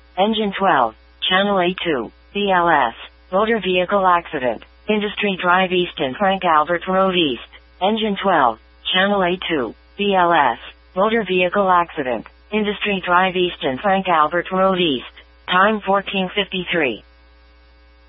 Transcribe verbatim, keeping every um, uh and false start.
Engine twelve, Channel A two, B L S, Motor Vehicle Accident, Industry Drive East and Frank Albert Road East. Engine twelve, Channel A two, B L S, Motor Vehicle Accident, Industry Drive East and Frank Albert Road East. Time fourteen fifty-three.